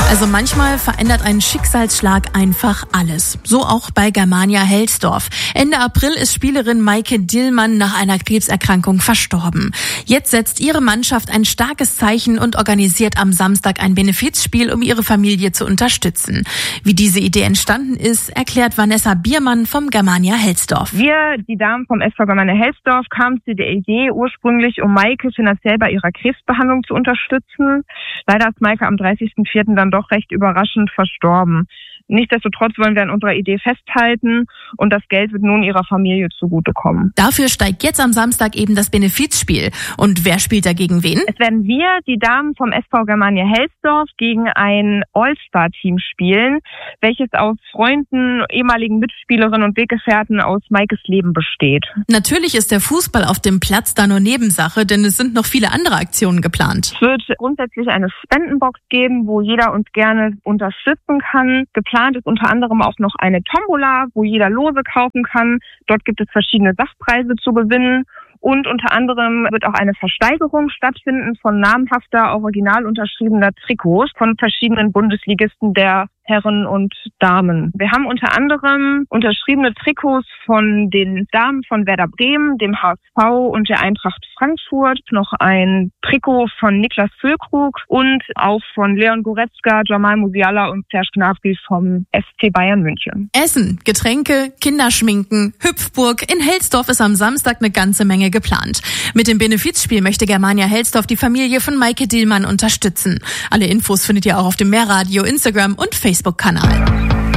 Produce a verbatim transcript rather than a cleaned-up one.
Also manchmal verändert ein Schicksalsschlag einfach alles. So auch bei Germania Helsdorf. Ende April ist Spielerin Maike Dillmann nach einer Krebserkrankung verstorben. Jetzt setzt ihre Mannschaft ein starkes Zeichen und organisiert am Samstag ein Benefizspiel, um ihre Familie zu unterstützen. Wie diese Idee entstanden ist, erklärt Vanessa Biermann vom Germania Helsdorf. Wir, die Damen vom S V Germania Helsdorf, kamen zu der Idee ursprünglich, um Maike finanziell bei ihrer Krebsbehandlung zu unterstützen. Leider ist Maike am dreißigsten vierten dann doch recht überraschend verstorben. Nichtsdestotrotz wollen wir an unserer Idee festhalten und das Geld wird nun ihrer Familie zugutekommen. Dafür steigt jetzt am Samstag eben das Benefizspiel. Und wer spielt dagegen wen? Es werden wir, die Damen vom S V Germania Helsdorf, gegen ein All-Star-Team spielen, welches aus Freunden, ehemaligen Mitspielerinnen und Weggefährten aus Maikes Leben besteht. Natürlich ist der Fußball auf dem Platz da nur Nebensache, denn es sind noch viele andere Aktionen geplant. Es wird grundsätzlich eine Spendenbox geben, wo jeder uns gerne unterstützen kann. Geplant ist unter anderem auch noch eine Tombola, wo jeder Lose kaufen kann. Dort gibt es verschiedene Sachpreise zu gewinnen. Und unter anderem wird auch eine Versteigerung stattfinden von namhafter, original unterschriebener Trikots von verschiedenen Bundesligisten der Herren und Damen. Wir haben unter anderem unterschriebene Trikots von den Damen von Werder Bremen, dem H S V und der Eintracht Frankfurt, noch ein Trikot von Niklas Füllkrug und auch von Leon Goretzka, Jamal Musiala und Serge Gnabry vom F C Bayern München. Essen, Getränke, Kinderschminken, Hüpfburg. In Helsdorf ist am Samstag eine ganze Menge geplant. Mit dem Benefizspiel möchte Germania Helsdorf die Familie von Maike Dillmann unterstützen. Alle Infos findet ihr auch auf dem Mehrradio, Instagram und Facebook-Kanal.